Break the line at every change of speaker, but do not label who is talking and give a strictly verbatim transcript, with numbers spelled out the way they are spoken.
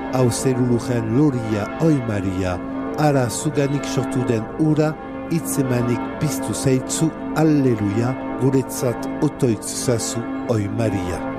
hau zerulujen loria oi Maria, ara zuganik sortu den ura, itzemanik piztu zaitzu, alleluia, guretzat otoitzu zazu oi Maria.